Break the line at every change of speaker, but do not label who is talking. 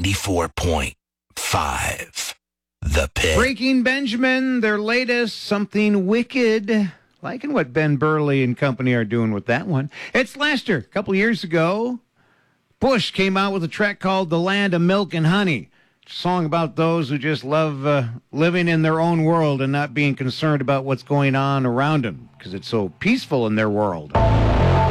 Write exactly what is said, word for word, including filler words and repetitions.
ninety-four point five. The Pit.
Breaking Benjamin, their latest, Something Wicked. Liking what Ben Burley and company are doing with that one. It's Lester. A couple years ago, Bush came out with a track called The Land of Milk and Honey. A song about those who just love uh, living in their own world and not being concerned about what's going on around them because it's so peaceful in their world.